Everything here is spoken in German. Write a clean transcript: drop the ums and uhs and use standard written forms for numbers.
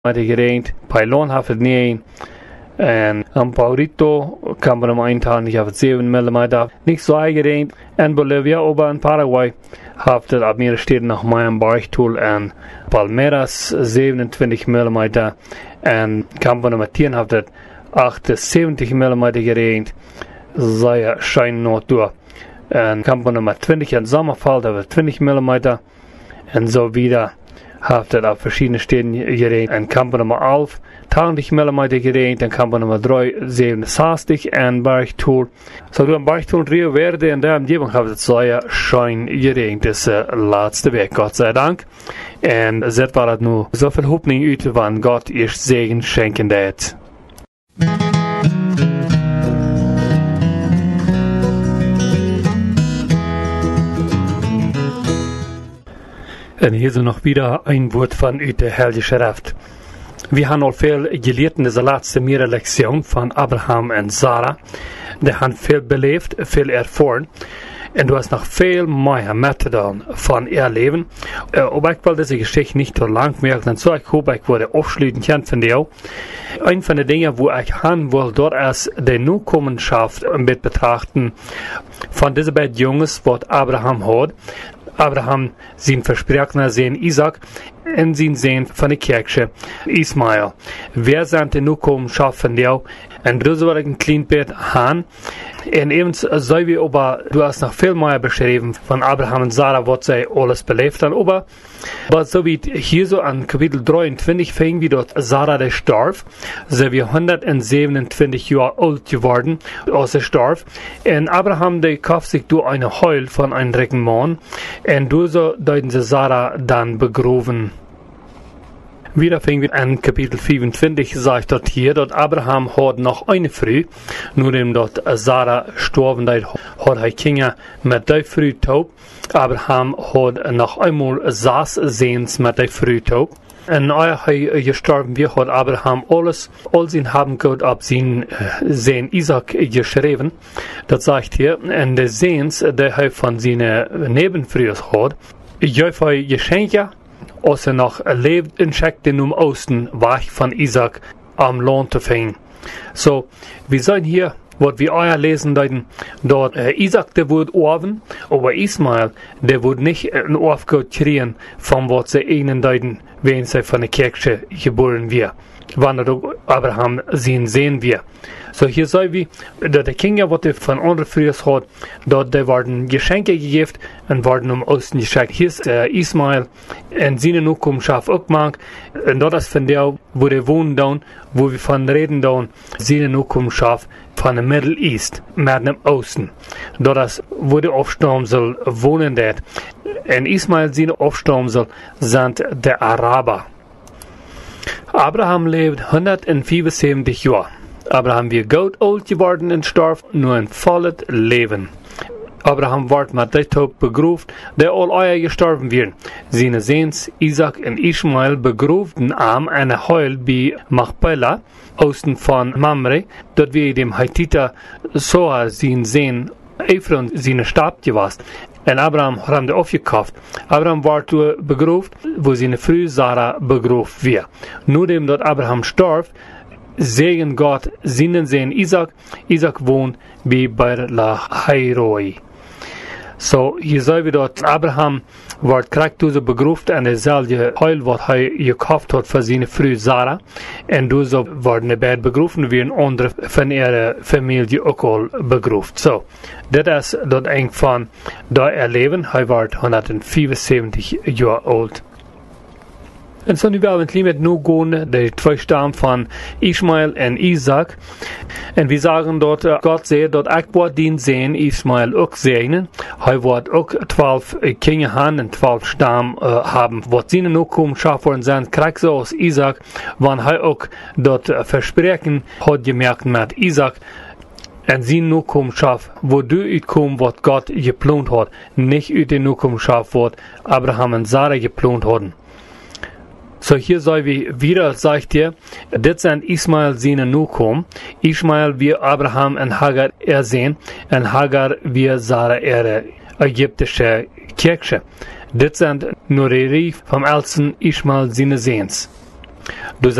gereint, Pylon heeft het niet een. En een Paurito kan man einteilen, ich habe 7 mm, nicht so eingereint. En Bolivia, aber in Paraguay, heeft het op meerdere steden nog maar een Beichtool en Palmeras 27 mm. En Campo nummer 10 heeft het 78 mm gereint. Sehr schön noch durch. En Campo nummer 20 in Sommerfall, da wird 20 mm. En so wieder heeft het op verschillende steden gereint. En Campo nummer 11, 20 mm gereint. En Campo nummer 3, 67 en Beichtool. So door een Beichtool Rio Verde in der Umgebung heeft het sehr schön gereint. Das laatste week, Gott sei Dank. En zet waar het nu zoveel hoopning uit van God eerst zegen schenken deed. En hier zo nog wieder ein Wort von der Heilige Schrift. Wir haben al veel geleerd in deze laatste meerdere Lektion von Abraham en Sarah. Die haben veel beleefd, veel erfahren. En du hast noch viel mehr Methoden von ihr Leben. Aber ich will diese Geschichte nicht so lang machen, dann so ich hoffe, ich würde aufschließen können von dir. Ein von den Dingen, wo ich haben will, dort ist die Nachkommenschaft mit betrachten von diesen beiden Jungs, was Abraham hat. Abraham zijn versprechen zijn Isaac en zijn zin van de kerkje Ismael. Wer zijn de Nachkommenschaft von jou? En du soll ein klein bisschen haben. Und eben so wie aber, du hast noch viel mehr beschrieben von Abraham und Sarah, was sie alles belebt haben. Aber so wie hier so an Kapitel 23 fing, wie dort Sarah der starb, sie wie 127 Jahre alt geworden, als er starb. Und Abraham, der kauft sich durch eine Heul von einem reichen Mann. Und du so deuten sie Sarah dann begraben. Wieder fing wir an Kapitel 25, sagt dort hier, dort Abraham hat noch eine Früh, nur dem dort Sarah gestorben, hat er Kinder mit der Früh taub. Abraham hat noch einmal saß sehens mit der Früh taub. Und als er gestorben wird, hat Abraham all sein Haben Gott ab sein Isaac geschrieben. Das sagt hier, und der Sehens, der er von seinen Nebenfrühs hat, ich habe Geschenke, als er noch lebt und schickt den Osten weg von Isaac am Land zu finden. So, wir sehen hier, was wir euer lesen, dort Isaac, der wurde orven, aber Ismael, der wurde nicht ein Orfgott kriegen, von was sie ihnen deuten, wenn sie von der Kirche geboren wird. Wann Abraham sehen wir. So hier sehen wir, dass die Kinder, was er von anderen früher hat, dort die werden Geschenke gegeben und werden Osten geschickt. Hier ist Ismael und seine Nachkommenschaft auch gemacht. Und dort ist von der, wo die wohnen dann, wo wir von reden dann, seine Nachkommenschaft von dem Middle East, mit dem Osten. Dort ist, wo der Aufstammsel wohnen dort. Und Ismael, seine Aufstammsel sind der Araber. Abraham lebt 175 Jahre. Abraham wird gut alt geworden und starb nur ein volles Leben. Abraham wird mit der Tod begraven, der all Eier gestorben werden. Seine Sehns, Isaac und Ismael begrubten am eine Heul bei Machpelah, Osten von Mamre, dort wie dem Hittiter Soar sein Sehn Ephron seine Stab gewasst. Und Abraham hat ihn aufgekauft. Abraham war begraven, wo seine Frau Sarah begraven wird. Nur dem dort Abraham starb, segen Gott seinen Sohn Isaac. Isaac wohnt bei Berlahairoi. So, hier sehen wir dort, Abraham wird kraktuse begraven an derselbe Heul, was er gekauft hat für seine Frau Sarah. Und so werden beide begraven, wie ein anderer von ihrer Familie auch begraven. So, das ist dort eng von da erleben. Er wird 175 Jahre alt. Und so nu werden wir nu gehen, die zwei Stammen von Ismael und Isaac. Und wir sagen dort, Gott sagt, dort ich werde den sehen, Ismael auch segnen. Er wird auch 12 Kinder haben und 12 Stammen haben. Was seine Nachkommenschaft worden sein, kriegt so aus Isaac, wann er auch dort versprechen hat gemerkt mit Isaac. Und seine Nachkommenschaft, wo du utkommst, was Gott geplant hat, nicht ut die Nachkommenschaft, was Abraham und Sarah geplant hatten. So hier soll wir wieder, sagt ihr, das sind Ismael seine Nachkommen. Ismael wir Abraham und Hagar ersehen und Hagar wir Sarah ihre ägyptische Kirche. Das sind nur die Rief vom ältesten Ismael seine Sehns.